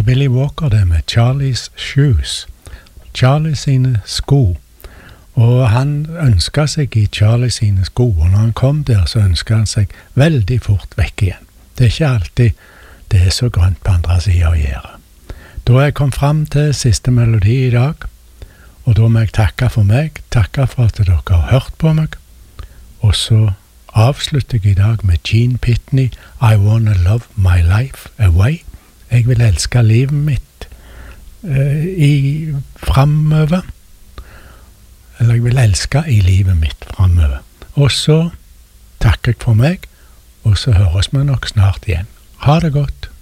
Billy Walker det med Charlie's Shoes. Charlie sine sko. Og han ønsket seg i Charlie sine sko, og når han kom der, så ønsket han seg veldig fort vekk igjen. Det er ikke alltid det er så grønt på andre siden av gjerdet. Da er jeg kom frem til siste melodi i dag, og da må jeg takke for meg, takke for at dere har hørt på meg, og så avslutter jeg i dag med Gene Pitney, I Wanna Love My Life Away. Jeg vil elske livet mitt fremover, eller jeg vil elske i livet mitt fremover. Og så takker jeg for meg, og så høres vi nok snart igjen. Ha det godt!